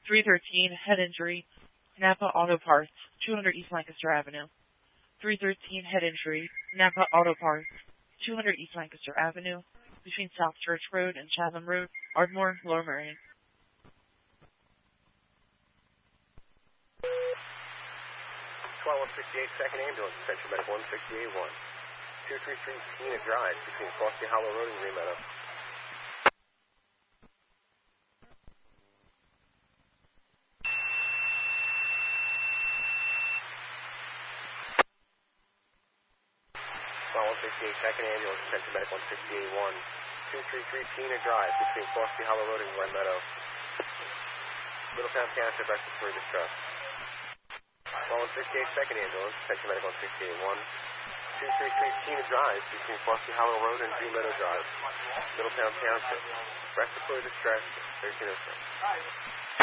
313, head injury, Napa Auto Parts, 200 East Lancaster Avenue. 313, head injury, Napa Auto Parts, 200 East Lancaster Avenue, between South Church Road and Chatham Road, Ardmore, Lower Merion. 168 Second Ambulance, Central Medical 168-1. 233 Kena Drive, between Frosty Hollow Road and Green Meadow. 168 Second Ambulance, Central Medical 168-1. 233 Kena Drive, between Frosty Hollow Road and Glen Meadow. Middletown Township, respiratory distress. 168 Second Ambulance, Central Medical 168-1. 233 Kena Drive, between Frosty Hollow Road and Green Meadow Drive. Middletown Township, respiratory distress, 1306.